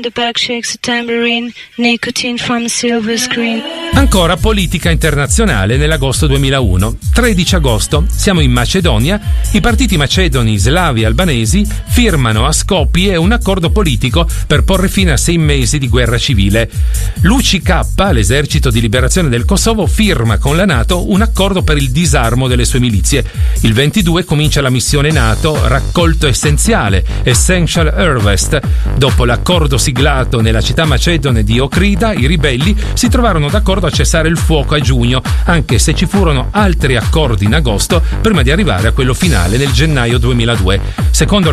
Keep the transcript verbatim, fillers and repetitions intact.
the back shakes a tambourine, nicotine from a silver screen. Ancora politica internazionale nell'agosto duemilauno. tredici agosto, siamo in Macedonia, i partiti macedoni, slavi e albanesi firmano a Skopje un accordo politico per porre fine a sei mesi di guerra civile. L'U C K, l'esercito di liberazione del Kosovo, firma con la NATO un accordo per il disarmo delle sue milizie. Il ventidue comincia la missione NATO Raccolto Essenziale, Essential Harvest. Dopo l'accordo siglato nella città macedone di Okrida, i ribelli si trovarono d'accordo a cessare il fuoco a giugno, anche se ci furono altri accordi in agosto prima di arrivare a quello finale nel gennaio duemiladue. Secondo